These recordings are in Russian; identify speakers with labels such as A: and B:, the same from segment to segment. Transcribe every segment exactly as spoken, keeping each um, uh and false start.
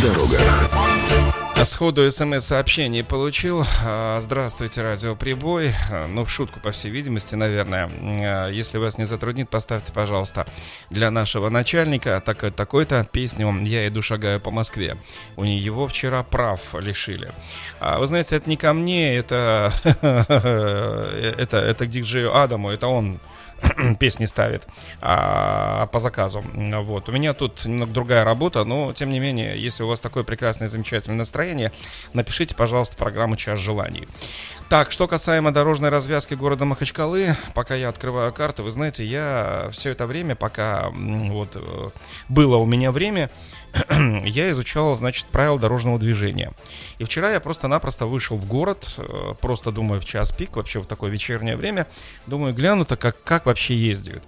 A: дорогах.
B: Сходу смс-сообщение получил. Здравствуйте, радиоприбой. Ну, в шутку, по всей видимости, наверное. Если вас не затруднит, поставьте, пожалуйста, для нашего начальника так, такой-то песню «Я иду, шагаю по Москве». У него вчера прав лишили. Вы знаете, это не ко мне, это, это, это к диджею Адаму, это он песни ставит а, по заказу. Вот. У меня тут немного другая работа, но, тем не менее, если у вас такое прекрасное, замечательное настроение, напишите, пожалуйста, программу «Час желаний». Так, что касаемо дорожной развязки города Махачкалы, пока я открываю карты, вы знаете, я все это время, пока вот было у меня время, я изучал, значит, правила дорожного движения. И вчера я просто-напросто вышел в город, просто думаю, в час пик, вообще в такое вечернее время, думаю, гляну-то, как, как вообще ездят.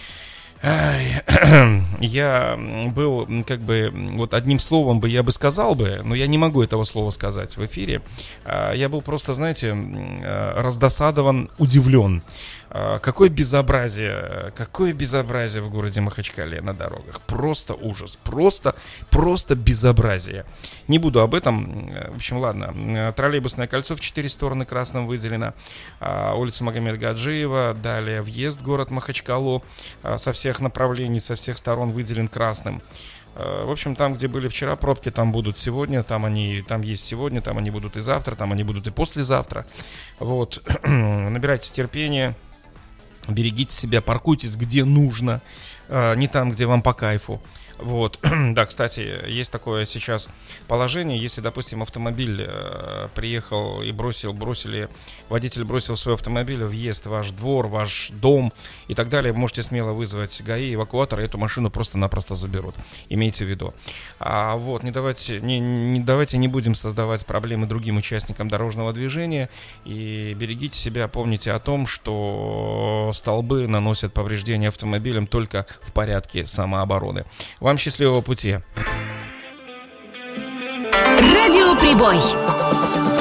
B: Я был, как бы, вот одним словом бы я бы сказал бы, но я не могу этого слова сказать в эфире. Я был просто, знаете, раздосадован, удивлен. Какое безобразие, какое безобразие в городе Махачкале на дорогах. Просто ужас, просто, просто безобразие. Не буду об этом. В общем, ладно. Троллейбусное кольцо в четыре стороны красным выделено. Улица Магомеда Гаджиева. Далее въезд в город Махачкалу со всех направлений, со всех сторон выделен красным. В общем, там, где были вчера пробки, там будут сегодня, там они, там есть сегодня, там они будут и завтра, там они будут и послезавтра. Вот. Набирайтесь терпения. Берегите себя, паркуйтесь где нужно, не там, где вам по кайфу. Вот, да, кстати, есть такое сейчас положение, если, допустим, автомобиль э, приехал и бросил, бросили, водитель бросил свой автомобиль, въезд в ваш двор, ваш дом и так далее, можете смело вызвать ГАИ, эвакуатор, и эту машину просто-напросто заберут, имейте в виду. А вот, не давайте, не, не давайте не будем создавать проблемы другим участникам дорожного движения, и берегите себя, помните о том, что столбы наносят повреждения автомобилям только в порядке самообороны. Вам счастливого пути.
C: Радиоприбой.